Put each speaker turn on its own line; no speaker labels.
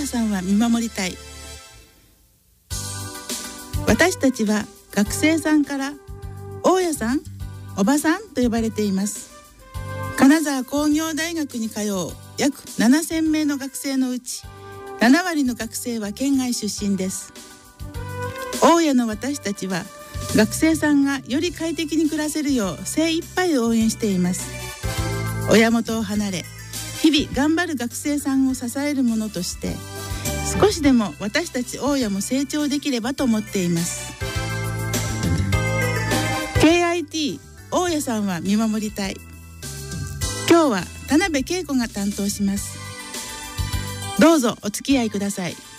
家さんは見守りたい。私たちは学生さんから大家さん、おばさんと呼ばれています。金沢工業大学に通う約7000名の学生のうち7割の学生は県外出身です。大家の私たちは学生さんがより快適に暮らせるよう精一杯応援しています。親元を離れ日々頑張る学生さんを支えるものとして少しでも私たち大家も成長できればと思っています。 KIT 大家さんは見守りたい。今日は田辺恵子が担当します。どうぞお付き合いください。